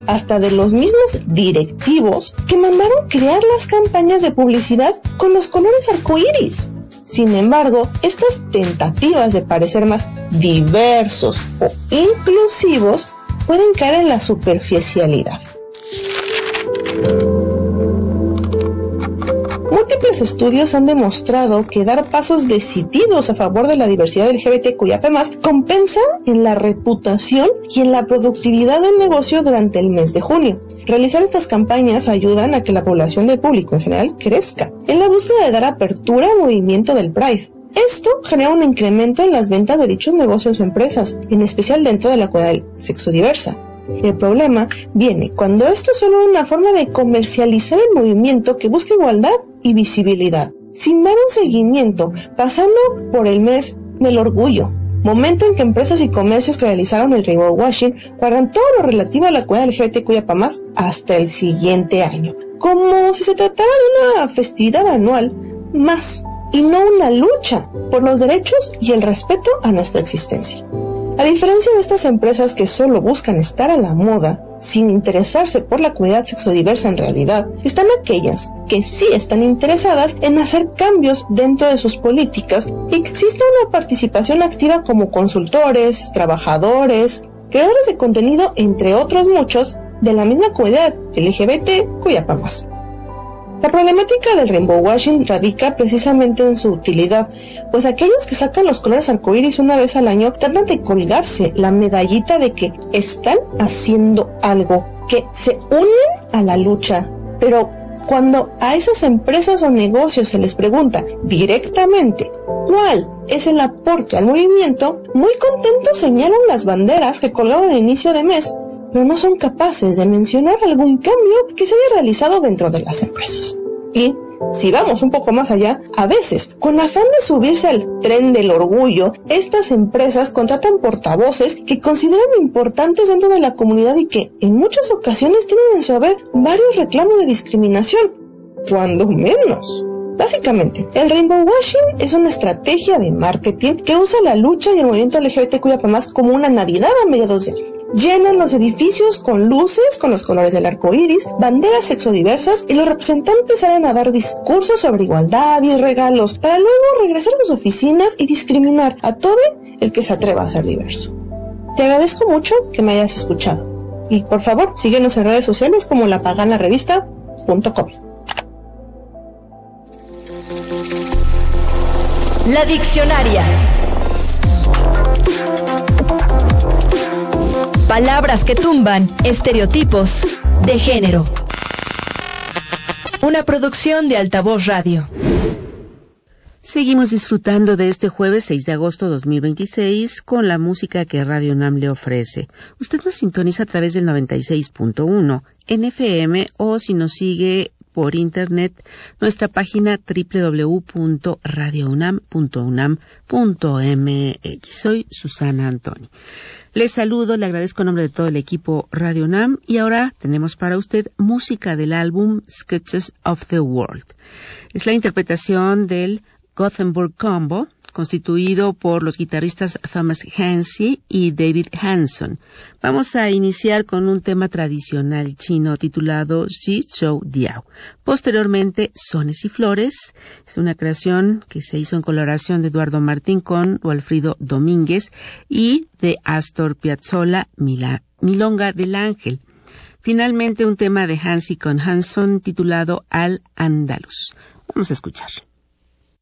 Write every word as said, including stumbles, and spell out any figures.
hasta de los mismos directivos que mandaron crear las campañas de publicidad con los colores arcoíris. Sin embargo, estas tentativas de parecer más diversos o inclusivos pueden caer en la superficialidad. Múltiples estudios han demostrado que dar pasos decididos a favor de la diversidad L G B T Q I A P más, compensa en la reputación y en la productividad del negocio durante el mes de junio. Realizar estas campañas ayudan a que la población del público en general crezca, en la búsqueda de dar apertura al movimiento del Pride. Esto genera un incremento en las ventas de dichos negocios o empresas, en especial dentro de la comunidad sexodiversa. El problema viene cuando esto es solo una forma de comercializar el movimiento que busca igualdad y visibilidad, sin dar un seguimiento, pasando por el mes del orgullo, momento en que empresas y comercios que realizaron el rainbow washing guardan todo lo relativo a la comunidad L G B T Q I A P más hasta el siguiente año, como si se tratara de una festividad anual más, y no una lucha por los derechos y el respeto a nuestra existencia. A diferencia de estas empresas que solo buscan estar a la moda, sin interesarse por la comunidad sexodiversa en realidad, están aquellas que sí están interesadas en hacer cambios dentro de sus políticas y que exista una participación activa como consultores, trabajadores, creadores de contenido, entre otros muchos, de la misma comunidad L G B T Q I A P más. La problemática del rainbow washing radica precisamente en su utilidad, pues aquellos que sacan los colores arcoíris una vez al año tratan de colgarse la medallita de que están haciendo algo, que se unen a la lucha. Pero cuando a esas empresas o negocios se les pregunta directamente cuál es el aporte al movimiento, muy contentos señalan las banderas que colgaron al inicio de mes, pero no son capaces de mencionar algún cambio que se haya realizado dentro de las empresas. Y, si vamos un poco más allá, a veces, con afán de subirse al tren del orgullo, estas empresas contratan portavoces que consideran importantes dentro de la comunidad y que, en muchas ocasiones, tienen en su haber varios reclamos de discriminación, cuando menos. Básicamente, el rainbow washing es una estrategia de marketing que usa la lucha y el movimiento L G B T Q I A P más como una Navidad a mediados de año. Llenan los edificios con luces, con los colores del arco iris, banderas sexodiversas, y los representantes salen a dar discursos sobre igualdad y regalos, para luego regresar a sus oficinas y discriminar a todo el que se atreva a ser diverso. Te agradezco mucho que me hayas escuchado. Y por favor, síguenos en redes sociales como la pagana revista punto com. La Diccionaria. Palabras que tumban estereotipos de género. Una producción de Altavoz Radio. Seguimos disfrutando de este jueves seis de agosto de dos mil veintiséis con la música que Radio UNAM le ofrece. Usted nos sintoniza a través del noventa y seis punto uno en F M o si nos sigue por internet, nuestra página doble u doble u doble u punto radio unam punto unam punto m x. Soy Susana Antoni. Les saludo, le agradezco en nombre de todo el equipo Radio UNAM y ahora tenemos para usted música del álbum Sketches of the World. Es la interpretación del Gothenburg Combo, constituido por los guitarristas Thomas Hansi y David Hanson. Vamos a iniciar con un tema tradicional chino titulado Xi Zhou Diao. Posteriormente, Sones y Flores. Es una creación que se hizo en colaboración de Eduardo Martín con Walfrido Domínguez y de Astor Piazzolla, Mila, Milonga del Ángel. Finalmente, un tema de Hansi con Hanson titulado Al Andalus. Vamos a escuchar.